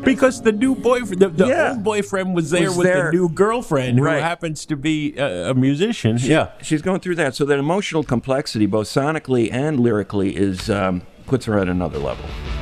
Because the new boyfriend, the Yeah. old boyfriend was there Was with there. the new girlfriend who Right. happens to be a musician. She's going through that. So that emotional complexity, both sonically and lyrically, is puts her at another level.